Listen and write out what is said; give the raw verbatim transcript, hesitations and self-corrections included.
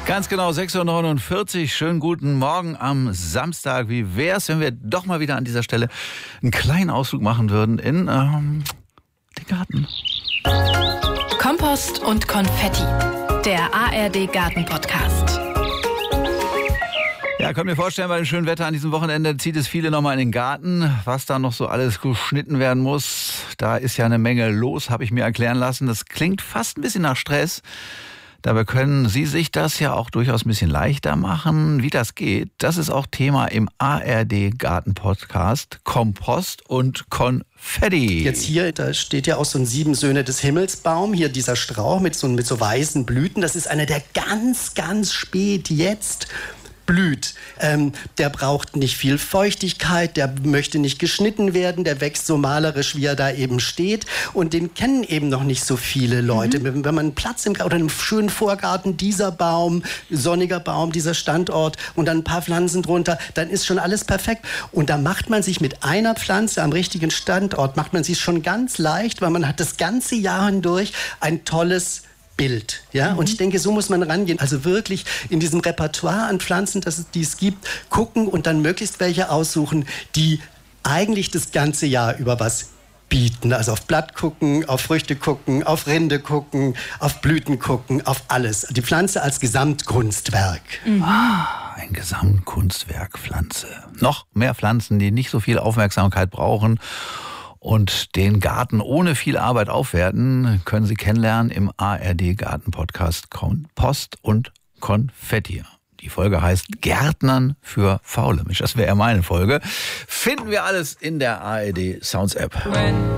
Ganz genau, sechs Uhr neunundvierzig. Schönen guten Morgen am Samstag. Wie wär's, wenn wir doch mal wieder an dieser Stelle einen kleinen Ausflug machen würden in ähm, den Garten? Kompost und Konfetti, der A R D Garten Podcast. Ja, könnt ihr mir vorstellen, bei dem schönen Wetter an diesem Wochenende zieht es viele nochmal in den Garten. Was da noch so alles geschnitten werden muss, da ist ja eine Menge los, habe ich mir erklären lassen. Das klingt fast ein bisschen nach Stress. Dabei können Sie sich das ja auch durchaus ein bisschen leichter machen. Wie das geht, das ist auch Thema im A R D Garten Podcast Kompost und Konfetti. Jetzt hier, da steht ja auch so ein Sieben Söhne des Himmelsbaum. Hier dieser Strauch mit so, mit so weißen Blüten. Das ist einer, der ganz, ganz spät jetzt blüht. Ähm, der braucht nicht viel Feuchtigkeit, der möchte nicht geschnitten werden, der wächst so malerisch, wie er da eben steht. Und den kennen eben noch nicht so viele Leute. Mhm. Wenn, wenn man einen Platz im oder einen schönen Vorgarten, dieser Baum, sonniger Baum, dieser Standort und dann ein paar Pflanzen drunter, dann ist schon alles perfekt. Und da macht man sich mit einer Pflanze am richtigen Standort, macht man sich schon ganz leicht, weil man hat das ganze Jahr hindurch ein tolles Bild, ja, mhm. Und ich denke, so muss man rangehen. Also wirklich in diesem Repertoire an Pflanzen, das es, die es gibt, gucken und dann möglichst welche aussuchen, die eigentlich das ganze Jahr über was bieten. Also auf Blatt gucken, auf Früchte gucken, auf Rinde gucken, auf Blüten gucken, auf alles. Die Pflanze als Gesamtkunstwerk. Mhm. Ah, ein Gesamtkunstwerk Pflanze. Noch mehr Pflanzen, die nicht so viel Aufmerksamkeit brauchen und den Garten ohne viel Arbeit aufwerten, können Sie kennenlernen im A R D Garten Podcast Kompost und Konfetti. Die Folge heißt Gärtnern für faule Menschen. Das wäre ja meine Folge. Finden wir alles in der A R D Sounds App.